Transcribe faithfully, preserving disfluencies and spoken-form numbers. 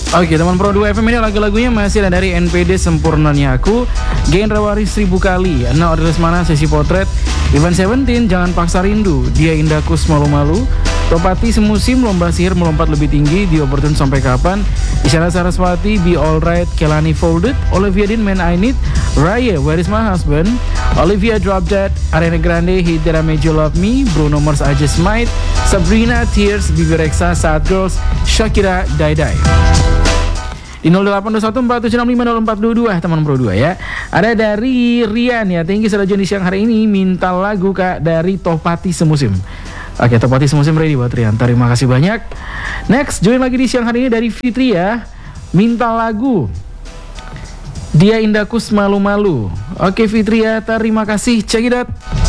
Oke, teman Pro dua F M ini lagu-lagunya masih ada dari N P D Sempurnanya Aku, Genre Waris Seribu Kali, Ana Odresmana Sesi Potret, Ivan Seventeen Jangan Paksa Rindu, Dia Indahku Semalu-Malu, Topati Semusim, Lomba Sihir Melompat Lebih Tinggi, The Opportune Sampai Kapan, Isyana Saraswati Be Alright, Kelani Folded, Olivia Dean Man I Need, Raya Where Is My Husband, Olivia Drop Dead, Ariana Grande Hit That I Made You Love Me, Bruno Mars I Just Might, Sabrina Tears, Bibi Rexha Sad Girls, Shakira Die Die. Di nol delapan dua satu empat tujuh enam lima nol empat dua dua teman Pro dua ya. Ada dari Rian ya, thank you sudah join di siang hari ini, minta lagu Kak dari Topati Semusim. Oke, Topati Semusim ready buat Rian, terima kasih banyak. Next, join lagi di siang hari ini dari Fitri ya, minta lagu Dia Indahku Semalu-Malu. Oke Fitri ya, terima kasih, check it out.